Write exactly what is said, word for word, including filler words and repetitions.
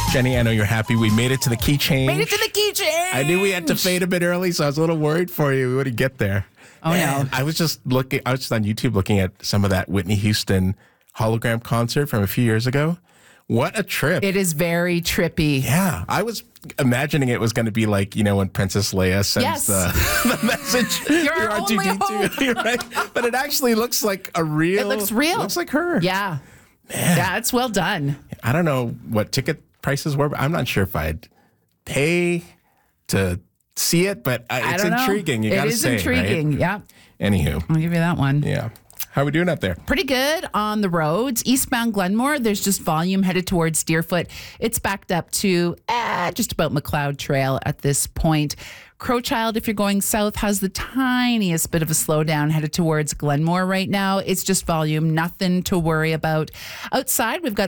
Jenny, I know you're happy. We made it to the key change. Made it to the key change. I knew we had to fade a bit early, so I was a little worried for you. We wouldn't get there. Oh, Man, no. I was just looking, I was just on YouTube looking at some of that Whitney Houston hologram concert from a few years ago. What a trip. It is very trippy. Yeah. I was imagining it was going to be like, you know, when Princess Leia sends Yes. the, the message. You're our R two D two. only hope. You're right. But it actually looks like a real. It looks real. Looks like her. Yeah. Man. Yeah, it's well done. I don't know what ticket prices were, but I'm not sure if I'd pay to see it, but uh, I it's don't know. intriguing. You It got to is say, intriguing. right? Yeah. Anywho. I'll give you that one. Yeah. How are we doing out there? Pretty good on the roads. Eastbound Glenmore, there's just volume headed towards Deerfoot. It's backed up to eh, just about McLeod Trail at this point. Crowchild, if you're going south, has the tiniest bit of a slowdown headed towards Glenmore right now. It's just volume, nothing to worry about. Outside, we've got